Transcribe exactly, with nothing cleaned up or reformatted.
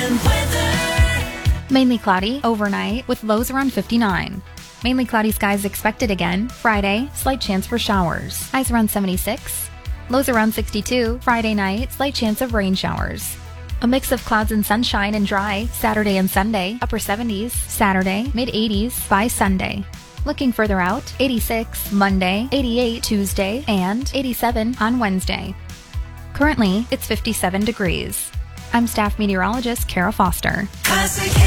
weather. Mainly cloudy overnight with lows around fifty-nine. Mainly cloudy skies expected again. Friday, slight chance for showers. Highs around seventy-six. Lows around sixty-two. Friday night, slight chance of rain showers. A mix of clouds and sunshine and dry Saturday and Sunday. Upper seventies. Saturday, mid eighties by Sunday. Looking further out, eighty-six Monday, eighty-eight Tuesday, and eighty-seven on Wednesday. Currently, it's fifty-seven degrees. I'm staff meteorologist Kara Foster. Classic